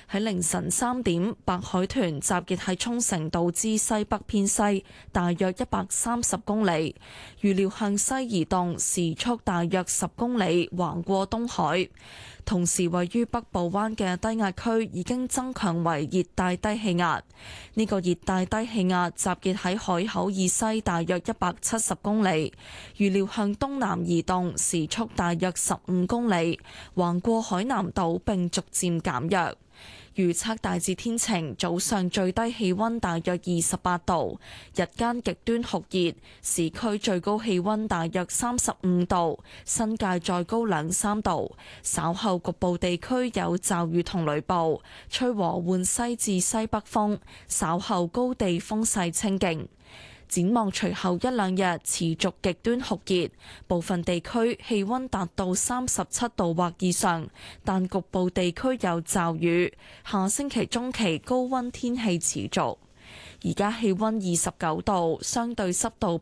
喺凌晨3點，白海豚集結喺沖繩島之西北偏西，大約130公里，預料向西移動，時速大約10公里，橫過東海。同時，位於北部灣嘅低壓區已經增強為熱帶低氣壓。呢個熱帶低氣壓集結喺海口以西大約170公里，預料向東南移動，時速大約15公里，橫過海南島並逐漸減弱。預測大致天晴，早上最低氣溫大約28度，日間極端酷熱，市區最高氣溫大約35度，新界再高2-3度。稍後局部地區有驟雨同雷暴，吹和緩西至西北風，稍後高地風勢清勁。展望隨後1-2日持續極端酷熱，部分地區氣溫達到37度或以上，但局部地區有驟雨。下星期中期高溫天氣持續。而家氣溫29度，相對濕度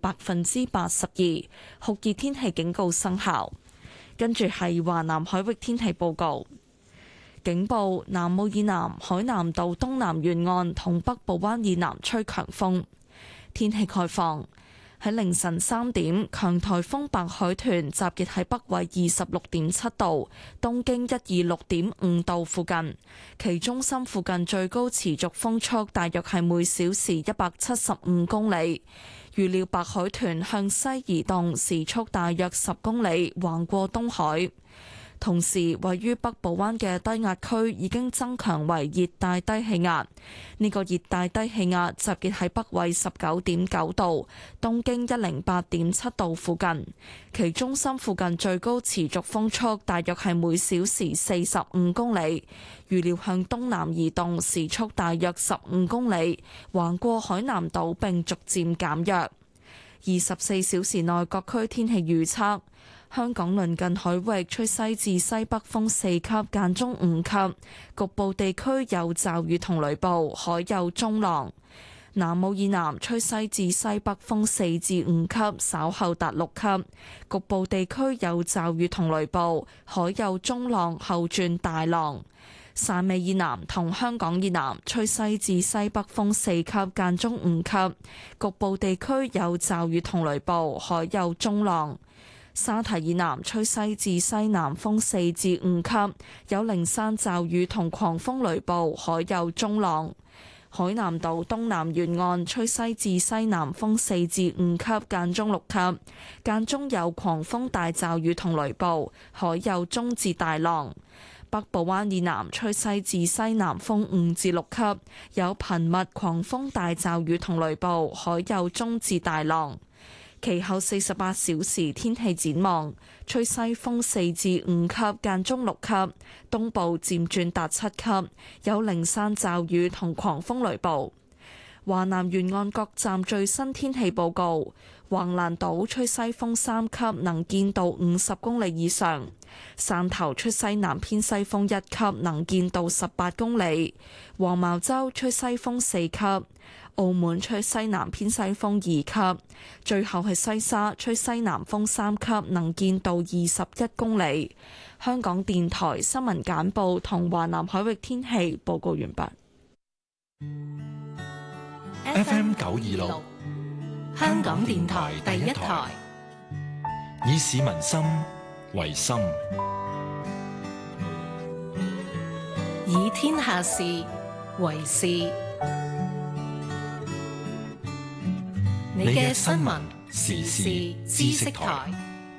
82%，酷熱天氣警告生效。跟住係華南海域天氣報告。警報：南澳以南海南島東南沿岸同北部灣以南吹強風。天氣概況：喺凌晨3點，強颱風白海豚集結喺北緯26.7度、東經126.5度附近，其中心附近最高持續風速大約係每小時175公里。預料白海豚向西移動，時速大約10公里，橫過東海。同時，位於北部灣嘅低壓區已經增強為熱帶低氣壓。呢個熱帶低氣壓集結喺北緯19.9度、東經108.7度附近，其中心附近最高持續風速大約係每小時45公里。預料向東南移動，時速大約15公里，橫過海南島並逐漸減弱。24小時內各區天氣預測。香港鄰近海域吹西至西北風4級，間中5級，局部地區有驟雨同雷暴，海有中浪。南澳以南吹西至西北風4至5級，稍後達6級，局部地區有驟雨同雷暴，海有中浪，後轉大浪。汕尾以南同香港以南吹西至西北風4級，間中5級，局部地區有驟雨同雷暴，海有中浪。沙堤以南吹西至西南風4至5級，有零散驟雨同狂風雷暴，海有中浪。海南島東南沿岸吹西至西南風4至5級，間中6級，間中有狂風大驟雨同雷暴，海有中至大浪。北部灣以南吹西至西南風5至6級，有頻密狂風大驟雨同雷暴，海有中至大浪。其後48小時天氣展望，吹西風4至5級，間中6級，東部漸轉達7級，有零散驟雨同狂風雷暴。華南沿岸各站最新天氣報告：橫瀾島吹西風3級，能見度50公里以上；汕頭吹西南偏西風1級，能見度18公里；黃茅洲吹西風4級；澳門吹西南偏西風2級；最後係西沙吹西南風3級，能見度21公里。香港電台新聞簡報同華南海域天氣報告完畢。 FM 926，香港電台第一台，以市民心為心， 以天下事為事。你嘅新聞時事知識台。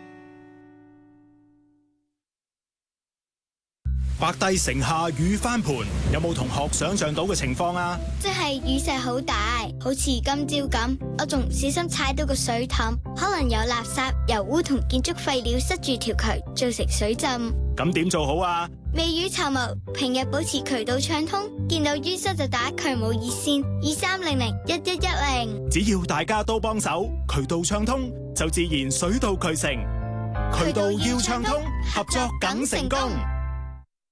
白帝城下雨翻盤，有冇同學想象到嘅情況啊？ 即係雨勢好大，好似今朝咁，我仲唔小心踩到個水凼，可能有垃圾、油污同建築廢料塞住條渠，造成水浸。 咁點做好啊？ 未雨綢繆，平日保持渠道暢通，見到淤塞就打渠務熱線23001110。 只要大家都幫手，渠道暢通就自然水到渠成。渠道要暢通，合作梗成功。